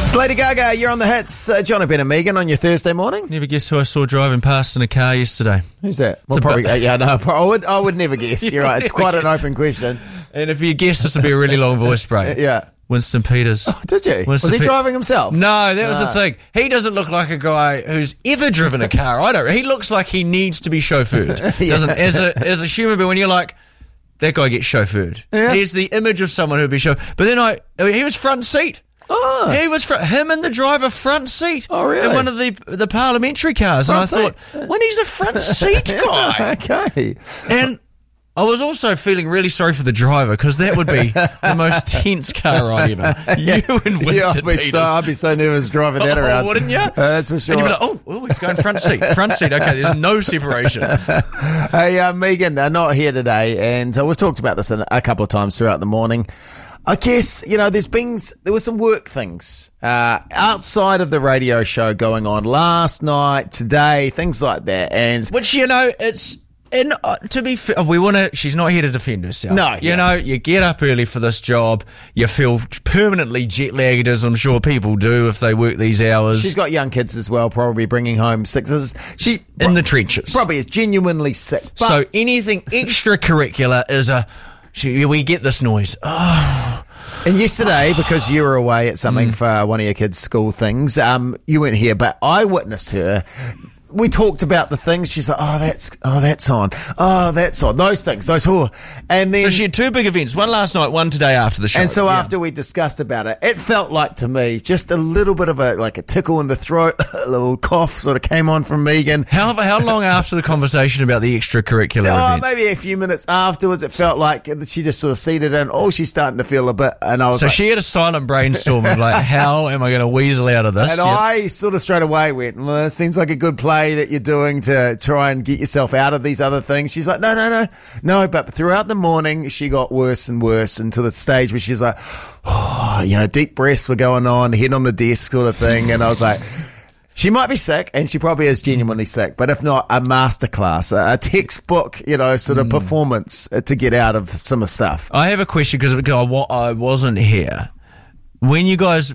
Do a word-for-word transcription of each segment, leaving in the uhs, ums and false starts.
It's Lady Gaga, you're on the hits. Uh, John Ben and Megan on your Thursday morning. Never guess who I saw driving past in a car yesterday. Who's that? Well, probably, uh, yeah, no, I would, I would never guess. You're right. It's quite an open question. And if you guess, this would be a really long voice break. Yeah. Winston Peters. Oh, did you? Winston was he Pe- driving himself? No, that was No. the thing. He doesn't look like a guy who's ever driven a car. I don't. He looks like he needs to be chauffeured. Yeah. Doesn't as a as a human being, when you're like, that guy gets chauffeured. Yeah. He's the image of someone who'd be chauffeured. But then I, I mean, he was front seat. Oh. He was fr- him and the driver front seat. Oh, really? In one of the the parliamentary cars, Front and I seat. thought, when he's a front seat guy, Okay. and I was also feeling really sorry for the driver because that would be the most tense car ride ever. You and Winston Yeah, I'd be, Peters. so, I'd be so nervous driving that Oh, around. wouldn't you? Uh, that's for sure. And you'd be like, oh, oh, he's going front seat. Front seat. Okay, there's no separation. Hey, uh, Megan, uh, not here today, and uh, we've talked about this in, a couple of times throughout the morning. I guess, you know, there's been, there were some work things uh, outside of the radio show going on last night, today, things like that. And Which, you know, it's... And uh, to be fair, we want to. She's not here to defend herself. No, you yeah. know, you get up early for this job. You feel permanently jet lagged, as I'm sure people do if they work these hours. she's got young kids as well, probably bringing home sixes. She in the trenches. probably is genuinely sick. But So anything extracurricular is a. She, we get this noise. Oh, And yesterday, because you were away at something Mm. for one of your kids' school things, um, you weren't here, but I witnessed her. We talked about the things. She's like, oh, that's, oh, that's on. Oh, that's on. Those things, those whore. And then, so she had two big events. One last night, one today after the show. and so Yeah. after we discussed about it, it felt like to me just a little bit of a, like a tickle in the throat, a little cough sort of came on from Megan. How how long after the conversation about the extracurricular Oh, event? maybe a few minutes afterwards, it felt like she just sort of seated in. Oh, she's starting to feel a bit. And I was So like, she had a silent brainstorm of like, how am I going to weasel out of this? And Yep. I sort of straight away went, well, it seems like a good play that you're doing to try and get yourself out of these other things. She's like, no, no, no, no. But throughout the morning, she got worse and worse until the stage where she's like, oh, you know, deep breaths were going on, head on the desk sort of thing. And I was like, she might be sick, and she probably is genuinely sick, but if not, a masterclass, a, a textbook, you know, sort of Mm. performance to get out of some of stuff. I have a question because I wa- I wasn't here. When you guys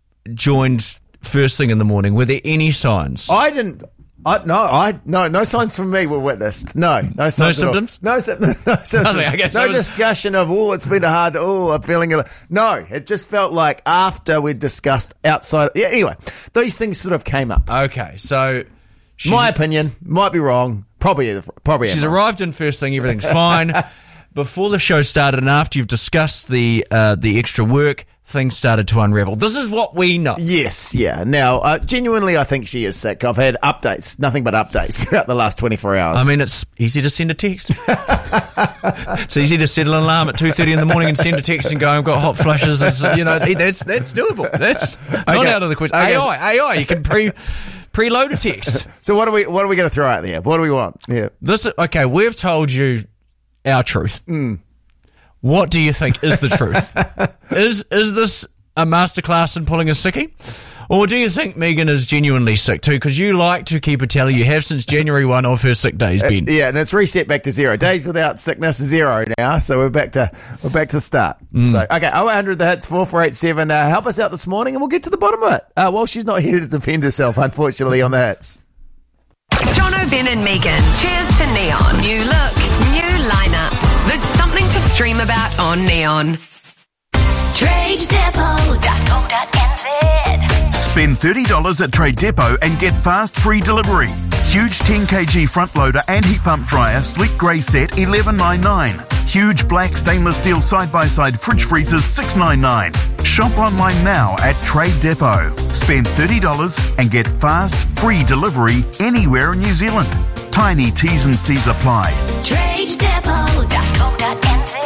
joined first thing in the morning, were there any signs? I didn't. I, no, I no no signs from me were witnessed. No, no signs. No at all. symptoms? No, sy- no symptoms. Nothing, I guess no I was- discussion of oh, it's been a hard. Oh, I'm feeling it. No, it just felt like after we discussed outside. Yeah. Anyway, these things sort of came up. Okay, so she's, My opinion might be wrong. Probably, probably. she's am wrong. arrived in first thing, everything's fine. Before the show started and after you've discussed the uh, the extra work, things started to unravel. This is what we know. Yes, yeah. Now, uh, genuinely, I think she is sick. I've had updates, nothing but updates throughout the last twenty-four hours. I mean, it's easy to send a text. It's easy to set an alarm at two thirty in the morning and send a text and go, I've got hot flushes. It's, you know, that's that's doable. That's not Okay. out of the question. Okay. A I, A I, you can pre preload a text. so what are we? What are we going to throw out there? What do we want? Yeah. This okay, we've told you our truth. What do you think is the truth? is is this a masterclass in pulling a sickie? Or do you think Megan is genuinely sick too? Because you like to keep a tally. You have since January first of her sick days, Ben. Yeah, and it's reset back to zero. Days without sickness is zero now, so we're back to we're back to start. Mm. So okay, oh eight hundred the hits four four eight seven. Uh, help us out this morning, and we'll get to the bottom of it. Uh, well, she's not here to defend herself, unfortunately, on the hits. John O'Ben and Megan. Cheers to Neon. New look, new lineup. There's something to stream about on Neon. trade depot dot co dot n z. Spend thirty dollars at Trade Depot and get fast free delivery. Huge ten kilogram front loader and heat pump dryer, sleek grey set, eleven ninety-nine. Huge black stainless steel side-by-side fridge freezers, six ninety-nine. Shop online now at Trade Depot. Spend thirty dollars and get fast free delivery anywhere in New Zealand. Tiny T's and C's apply. trade depot dot co dot n z.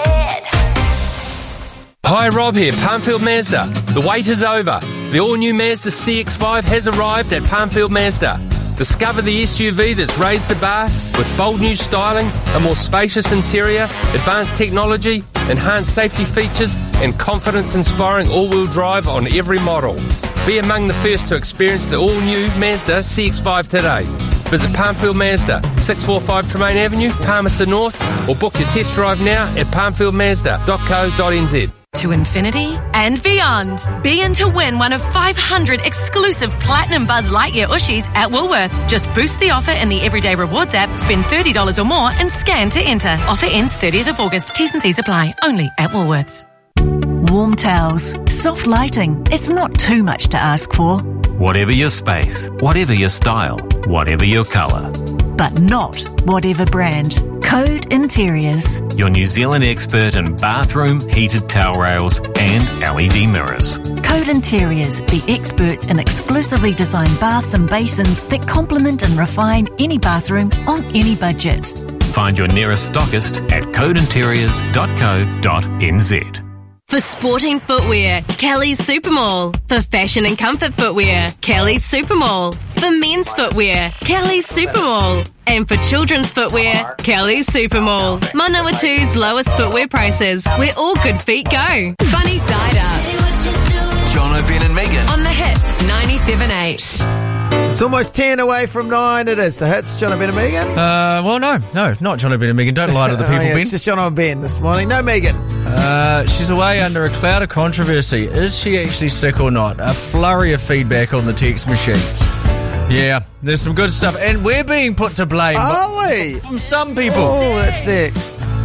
Hi, Rob here, Palmfield Mazda. The wait is over. The all-new Mazda C X five has arrived at Palmfield Mazda. Discover the S U V that's raised the bar with bold new styling, a more spacious interior, advanced technology, enhanced safety features, and confidence-inspiring all-wheel drive on every model. Be among the first to experience the all-new Mazda C X five today. Visit Palmfield Mazda, six forty-five Tremaine Avenue, Palmerston North, or book your test drive now at palmfield mazda dot co dot n z. to infinity and beyond. Be in to win one of five hundred exclusive Platinum Buzz Lightyear Ushies at Woolworths. Just boost the offer in the Everyday Rewards app, spend thirty dollars or more and scan to enter. Offer ends thirtieth of August. T's and C's apply. Only at Woolworths. Warm towels, soft lighting. It's not too much to ask for. Whatever your space, whatever your style, whatever your colour. But not whatever brand. Code Interiors. Your New Zealand expert in bathroom, heated towel rails and L E D mirrors. Code Interiors, the experts in exclusively designed baths and basins that complement and refine any bathroom on any budget. Find your nearest stockist at code interiors dot co dot n z. For sporting footwear, Kelly's Supermall. For fashion and comfort footwear, Kelly's Supermall. For men's footwear, Kelly's Supermall. And for children's footwear, Kelly's Supermall. Manawatu's lowest footwear prices, where all good feet go. Funny Side Up. Jono, Ben and Megan. On the Hits ninety-seven point eight. It's almost ten away from nine. It is the Hits. John and Ben and Megan. Uh, well, no, no, not John, Ben and Megan. Don't lie to the people, oh, yeah, Ben. It's just John and Ben this morning. No Megan. Uh, she's away under a cloud of controversy. Is she actually sick or not? A flurry of feedback on the text machine. Yeah, there's some good stuff. And we're being put to blame. Are we? From some people. Oh, that's next.